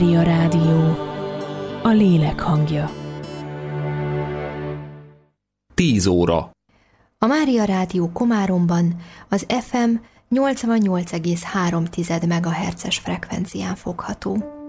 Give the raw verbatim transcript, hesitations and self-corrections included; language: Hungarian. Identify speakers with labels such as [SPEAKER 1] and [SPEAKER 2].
[SPEAKER 1] Mária Rádió, a lélek hangja.
[SPEAKER 2] tíz óra.
[SPEAKER 3] A Mária Rádió Komáromban az ef em nyolcvannyolc egész három megahertzes frekvencián fogható.